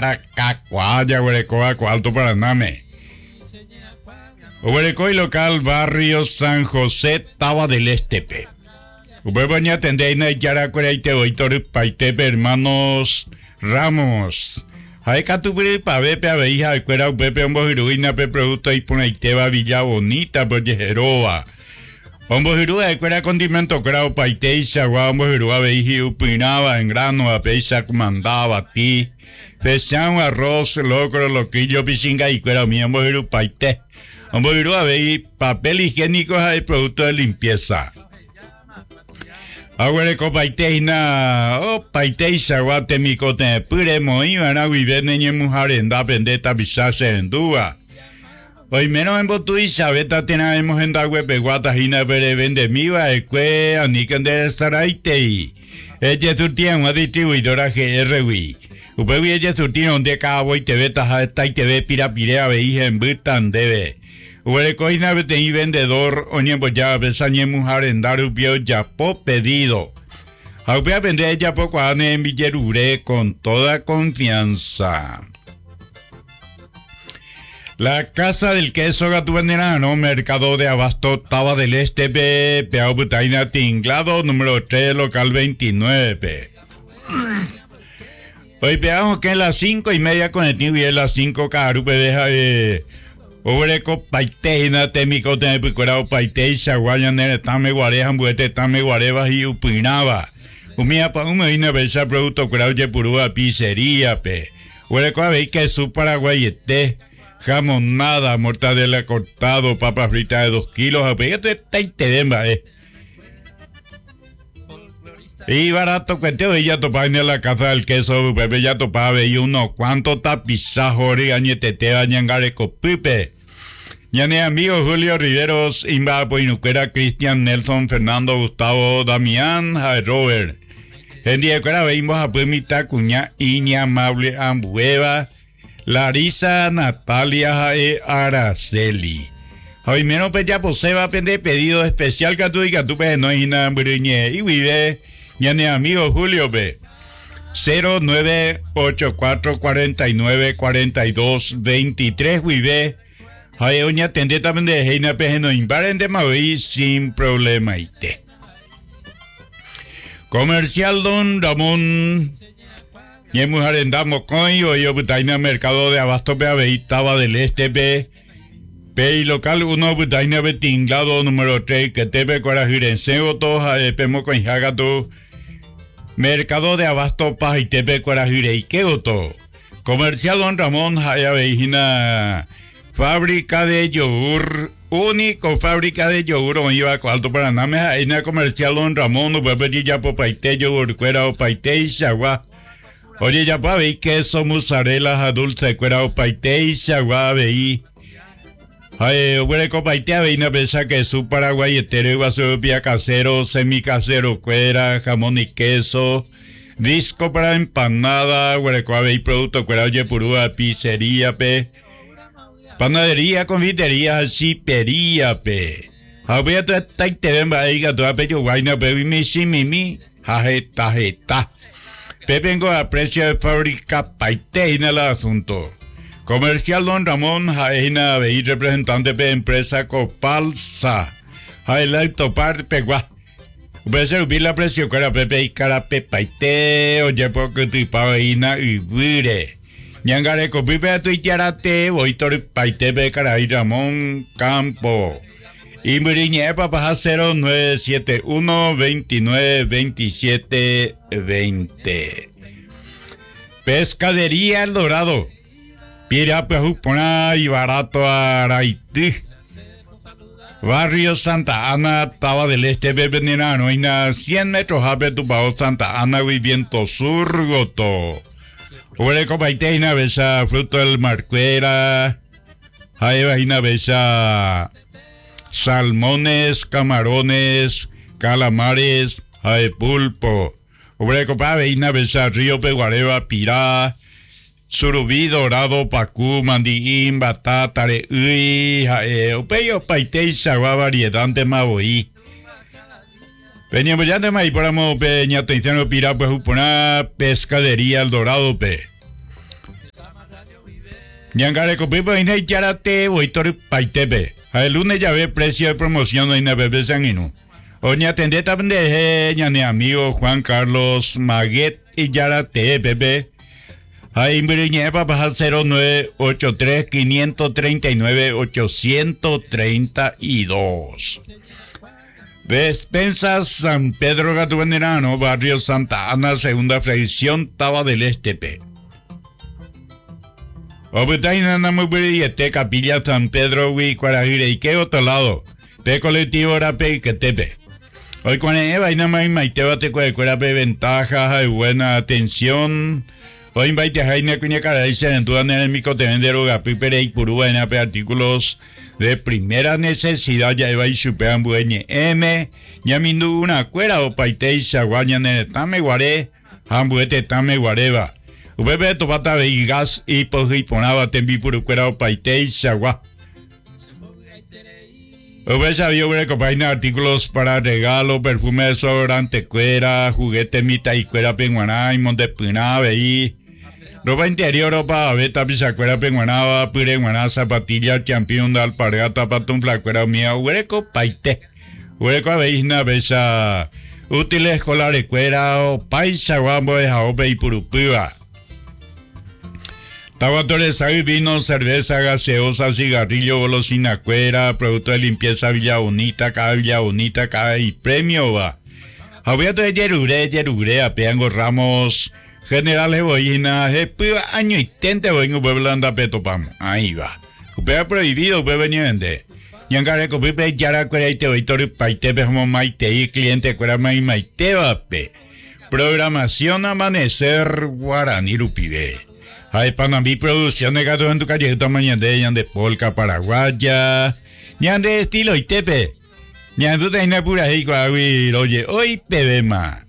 Aracacuaya, Huerecoa, Alto Paraname. Huerecoy local, barrio San José, Taba del Estepe. Ubebaña tendeina y Yaracuereite, Oitor Paitepe, hermanos Ramos. Hay catubri pavepe a veija, cuera pepe, hombo heroína, pe producto y poneiteba Villa Bonita, Bollejeroa. Hombo herúa, cuera condimento, cuera paite y sagua, hombo herúa, veiji, upinaba en grano, a peisa, comandaba a ti. Pesán, arroz, locro, loquillo, pisinga y cuera mi hombo herú paite. Hombo herúa, veiji, papel higiénico, hay producto de limpieza. Ahora copaiteina, paiteisa guate mi cote pure moi ana vivene ni mujer en da pendeta bisase en dua. Hoy menos en botu y sabeta tenemos en da web guata hina bere vende miwa eque anikende estaraite. Ella surtía una distribuidora GRW. Upewi ella surtía donde cabo y te vetas a esta y te ve pirapirea veija en butan debe. Uere coina vete y vendedor, oñe ya besañe mujer en dar upio ya po pedido. Aupea vender ya poco ane en Villerure con toda confianza. La Casa del Queso Gatubanderano, Mercado de Abasto, Taba del Este, Peao Butaina Tinglado, número 3, local 29. Hoy veamos que en las 5:30 con el tío y en las 5 carupe deja Obreko paiteina temiko tempicorao paitei saguayan tame guarejan buete tame guarevas y upinaba. Umia pa una besa producto curao de purúa pizzería pe. Obreko veis que su paraguayete jamonada, mortadela cortado, papa frita de 2 kilos, apegate taite demba Y barato cuenteo ella topaba en la Casa del Queso, pepe ya topaba y unos cuantos tapizajos añetete añangare copipe. Ñane amigo Julio Riveros, Imba Poinuquera, Cristian Nelson, Fernando Gustavo, Damián, Robert. En día que veimos a Pumita, Cuña, Iña, Amable, Ambueva, Larisa, Natalia, Araceli. Hoy menos pues ya poseba pende pedido especial que tú pues no hay nada y vive. Ñane amigo Julio B. 0984494223 vive. Hay una tende también de Heina Pejeno Imbaren de Maui sin problema ite. Comercial Don Ramón. Y mujer en Damo Coin o yo butaina Mercado de Abasto Peavei Taba del Este P. Pei local 1 butaina Betinglado número 3 que tepe Corajirense todos a Pemo con Jagato. Mercado de Abasto Pajitepe Corajire y Keoto. Comercial Don Ramón Jaya Veijina. Fábrica de yogur. Único fábrica de yogur. O iba a Alto Paraname. Aina Comercial Don Ramón. O pepe ya po paite yogur cuera o paite y chagua. Oye ya pa veí queso mozzarella a dulce cuera o paite y chagua veí. Ay, hueco paite aveina pesa que su paraguayetero iba a ser pia casero, semicasero, cuera, jamón y queso, disco para empanada, hueco aveí producto cuera oye purúa, pizzería pe, panadería, confitería, chipería pe. Había tu taite bemba eiga toda pe yo guayna pe mi mimi, jeta. Pe vengo a precio de fábrica paite en el asunto. Comercial Don Ramón Jaina Veí representante de empresa Copalsa. Highlight topar pegua. Puede ser la precio cara pepe y cara pepaite oye porque tu paveina y vire. Ñangare copipe a tu itiarate voy tor paite pe cara y Ramón Campo. Y muriñe papá 0971 29 27 20. Pescadería El Dorado. Pira pejupona y barato a Araití. Barrio Santa Ana, Taba del Este, Bebenirano, y 100 metros a Betupao, Santa Ana, Viviento Sur, Goto. Huele copaiteina, besa, fruto del marcuera. Hay vagina, besa, salmones, camarones, calamares, hay pulpo. Huele copaiteina, besa, río Peguareva, pirá. Surubí, dorado, pacú, mandiín, batata, upeyo, paite, sagua, variedad de maboí. Veníamos ya de maíz, poramos, peña, atención, pira, pues, una pescadería, El Dorado, pe. Ñangare copipo ina yarate voitor paitepe. El lunes ya ve precio de promoción de ina bebé sanguino. Oña tendeta pendeje, ñane amigo Juan Carlos Maguet y yarate bebé. Ahí miriñe para bajar 0983 539 832. Despensas San Pedro Gatuanerano, barrio Santa Ana, segunda fracción, Taba del Estepe. Obutaina Namuburiete, Capilla San Pedro, Huicuarajire, y qué otro lado. Pe colectivo Rape y Quetepe. Hoy con Eva y Nama y Maiteba te cuerape ventajas y buena atención. Hoy invite a Jaime Cuña Caray, se entudan en el micotevendero Gapipere y Purúa en artículos de primera necesidad. Ya iba y superan bueñe M. Ya mindu una cuera o paite y saguañan en el tame guaré. Hambuete tame guareba. Ubebe topata de gas y pojiponaba tembi puru cuera o paite y sagua. Ube sabía sobre copaina artículos para regalo, perfume desodorante, cuera, juguete mita y cuera penguaná y monte pina, veí. Ropa interior, ropa beta, pisa cuera penguanaba, pire guaná, zapatilla, champion, de alpargata, patun, flacuera mía, hueco, paite. Hueco, aveisna, besa, útiles escolares, cuera, o paisa, guambo, de jaope y purupiva. Tabatores, vino, cerveza, gaseosa, cigarrillo, golosina, cuera, producto de limpieza, Villa Bonita, cada y premio, va. Habíato de Yerure, apeango Ramos, General Eboina, año y tente, vengo, pueblanda, petopamo. Ahí va. Upea prohibido, upea veniente. Yangare, copipe, yara, cuera, y te oitor, paitepe, como maite, y cliente, cuera, maite, va, pe. Programación Amanecer, Guaraní, Rupibe. Hay Panamí Producciones, gato en tu calleta, mañana de polca paraguaya, ñan de estilo y tepe, ñan de una pura hijo, oye, hoy pebema.